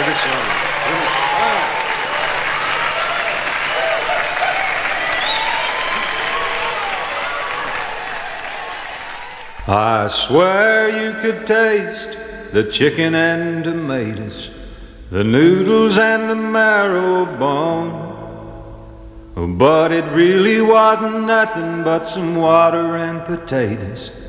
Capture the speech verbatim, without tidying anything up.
the song. Hear the song. I swear you could taste the chicken and tomatoes, the noodles and the marrow bone. But it really wasn't nothing but some water and potatoes